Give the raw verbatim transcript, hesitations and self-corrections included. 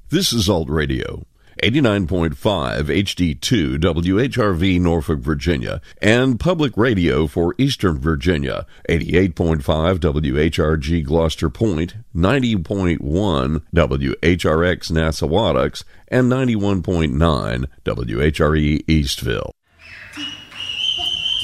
This is Alt Radio, eighty-nine point five H D two W H R V Norfolk, Virginia, and Public Radio for Eastern Virginia, eighty-eight point five W H R G Gloucester Point, ninety point one W H R X Nassawadox, and ninety-one point nine W H R E Eastville.